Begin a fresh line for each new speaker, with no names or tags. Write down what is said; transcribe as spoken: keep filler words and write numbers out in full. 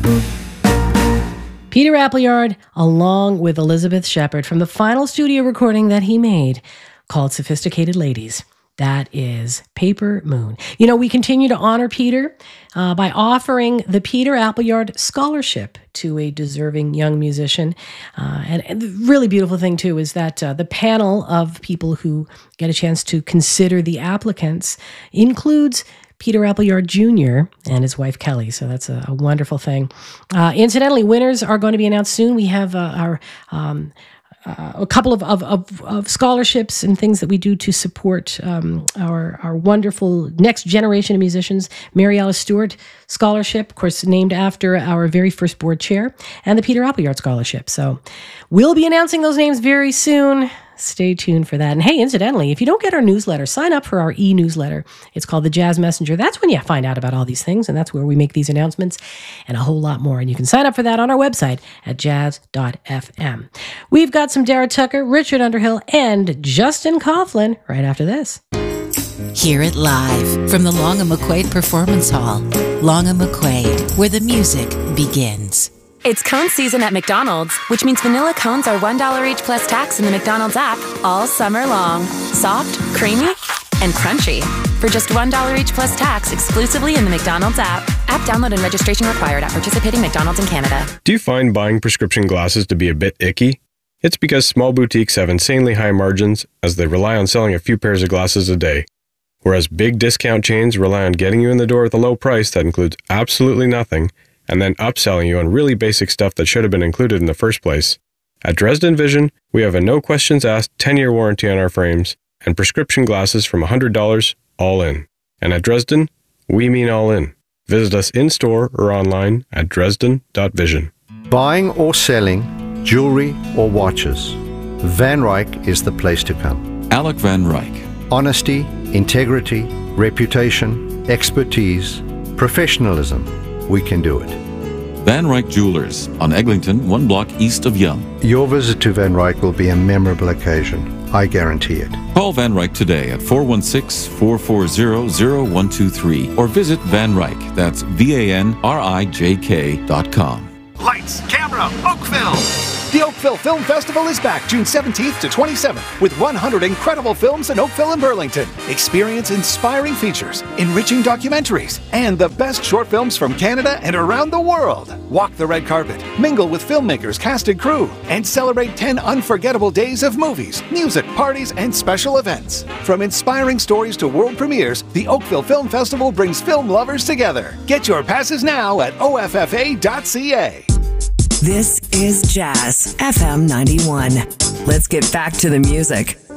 Peter Appleyard, along with Elizabeth Shepard, from the final studio recording that he made called Sophisticated Ladies. That is Paper Moon. You know, we continue to honor Peter uh, by offering the Peter Appleyard Scholarship to a deserving young musician. Uh, and, and the really beautiful thing, too, is that uh, the panel of people who get a chance to consider the applicants includes Peter Appleyard Junior and his wife, Kelly. So that's a, a wonderful thing. Uh, incidentally, winners are going to be announced soon. We have uh, our... Um, Uh, a couple of, of, of, of scholarships and things that we do to support um, our, our wonderful next generation of musicians. Mary Alice Stewart Scholarship, of course, named after our very first board chair, and the Peter Appleyard Scholarship. So we'll be announcing those names very soon. Stay tuned for that. And hey, incidentally, if you don't get our newsletter, sign up for our e-newsletter. It's called the Jazz Messenger. That's when you find out about all these things, and that's where we make these announcements and a whole lot more. And you can sign up for that on our website at jazz dot f m. We've got some Dara Tucker, Richard Underhill, and Justin Coughlin right after this.
Hear it live from the Long and McQuaid Performance Hall. Long and McQuaid, where the music begins.
It's cone season at McDonald's, which means vanilla cones are one dollar each plus tax in the McDonald's app all summer long. Soft, creamy, and crunchy. For just one dollar each plus tax exclusively in the McDonald's app. App download and registration required at participating McDonald's in Canada.
Do you find buying prescription glasses to be a bit icky? It's because small boutiques have insanely high margins as they rely on selling a few pairs of glasses a day, whereas big discount chains rely on getting you in the door with a low price that includes absolutely nothing and then upselling you on really basic stuff that should have been included in the first place. At Dresden Vision, we have a no-questions-asked ten-year warranty on our frames and prescription glasses from one hundred dollars all in. And at Dresden, we mean all in. Visit us in-store or online at dresden dot vision.
Buying or selling jewelry or watches, Van Ryck is the place to come.
Alec Van Ryck.
Honesty, integrity, reputation, expertise, professionalism. We can do it.
Van Ryck Jewelers on Eglinton, one block east of Yonge.
Your visit to Van Ryck will be a memorable occasion. I guarantee it.
Call Van Ryck today at four one six, four four zero, zero one two three or visit Van Ryck, that's V A N R I J K dot com.
Lights, camera, Oakville! The Oakville Film Festival is back June seventeenth to twenty-seventh with one hundred incredible films in Oakville and Burlington. Experience inspiring features, enriching documentaries, and the best short films from Canada and around the world. Walk the red carpet, mingle with filmmakers, cast and crew, and celebrate ten unforgettable days of movies, music, parties, and special events. From inspiring stories to world premieres, the Oakville Film Festival brings film lovers together. Get your passes now at O F F A dot C A.
This is Jazz F M ninety-one. Let's get back to the music.